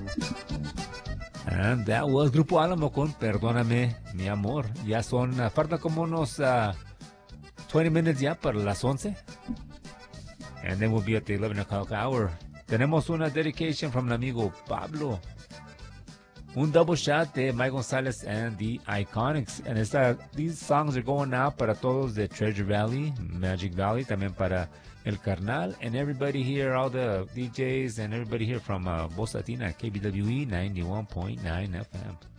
And that was Grupo Álamo con Perdóname, mi amor. Ya son, faltan como unos 20 minutes ya para las 11. And then we'll be at the 11 o'clock hour. Tenemos una dedication from el amigo Pablo. Un double shot de Mike Gonzalez and the Iconics. And these songs are going out para todos de Treasure Valley, Magic Valley, también para El Carnal, and everybody here, all the DJs, and everybody here from Voz Latina, KBWE 91.9 FM.